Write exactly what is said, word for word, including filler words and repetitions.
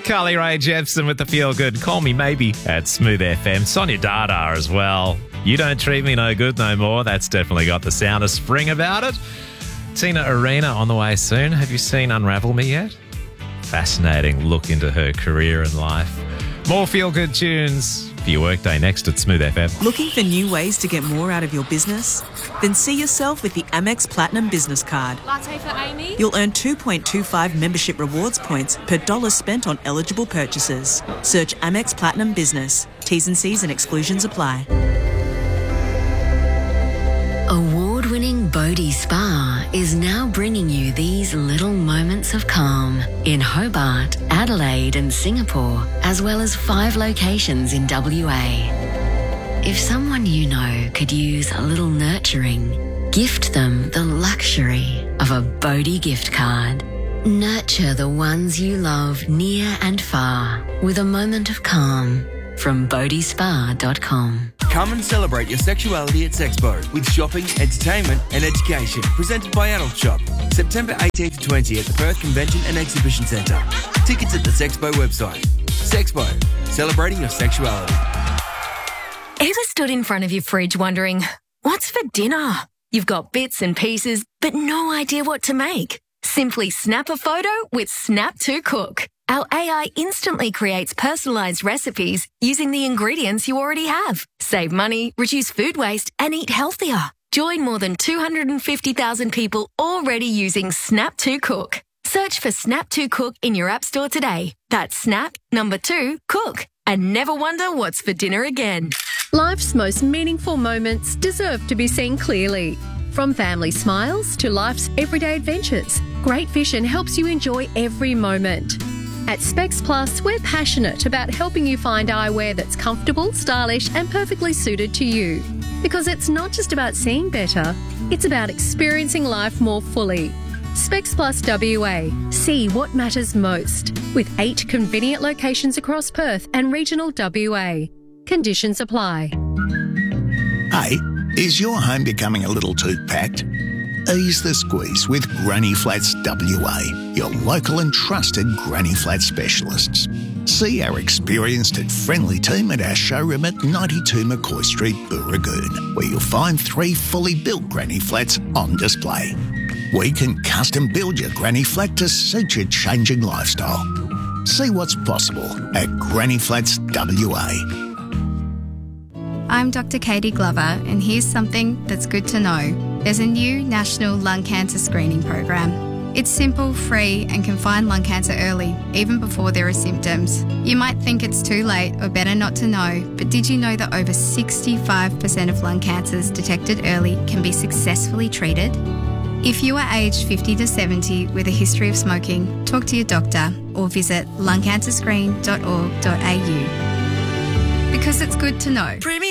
Carly Rae Jepsen with the Feel Good. Call me maybe at Smooth F M. Sonia Dada as well. You Don't Treat Me No Good No More. That's definitely got the sound of spring about it. Tina Arena on the way soon. Have you seen Unravel Me yet? Fascinating look into her career and life. More Feel Good tunes for your workday next at Smooth F M. Looking for new ways to get more out of your business? Then see yourself with the Amex Platinum Business Card. Latte for Amy? You'll earn two point two five membership rewards points per dollar spent on eligible purchases. Search Amex Platinum Business. T's and C's and exclusions apply. Award-winning Bodhi Spa is now bringing you these little moments of calm in Hobart, Adelaide and Singapore, as well as five locations in W A. If someone you know could use a little nurturing, gift them the luxury of a Bodhi gift card. Nurture the ones you love near and far with a moment of calm from bodhi spa dot com. Come and celebrate your sexuality at Sexpo with shopping, entertainment and education. Presented by Adult Shop. September eighteenth to twentieth at the Perth Convention and Exhibition Centre. Tickets at the Sexpo website. Sexpo. Celebrating your sexuality. Ever stood in front of your fridge wondering, what's for dinner? You've got bits and pieces, but no idea what to make. Simply snap a photo with Snap to Cook. Our A I instantly creates personalised recipes using the ingredients you already have. Save money, reduce food waste, and eat healthier. Join more than two hundred fifty thousand people already using Snap to Cook. Search for Snap to Cook in your app store today. That's Snap, number two, Cook. And never wonder what's for dinner again. Life's most meaningful moments deserve to be seen clearly. From family smiles to life's everyday adventures, Great Vision helps you enjoy every moment. At Specs Plus, we're passionate about helping you find eyewear that's comfortable, stylish and perfectly suited to you. Because it's not just about seeing better, it's about experiencing life more fully. Specs Plus W A. See what matters most. With eight convenient locations across Perth and regional W A. Conditions apply. Hey, is your home becoming a little too packed? Ease the squeeze with Granny Flats W A, your local and trusted Granny Flat specialists. See our experienced and friendly team at our showroom at ninety-two McCoy Street, Booragoon, where you'll find three fully built Granny Flats on display. We can custom build your Granny Flat to suit your changing lifestyle. See what's possible at Granny Flats W A. I'm Doctor Katie Glover, and here's something that's good to know. There's a new national lung cancer screening program. It's simple, free, and can find lung cancer early, even before there are symptoms. You might think it's too late or better not to know, but did you know that over sixty-five percent of lung cancers detected early can be successfully treated? If you are aged fifty to seventy with a history of smoking, talk to your doctor or visit lung cancer screen dot org dot a u. Because it's good to know. Premium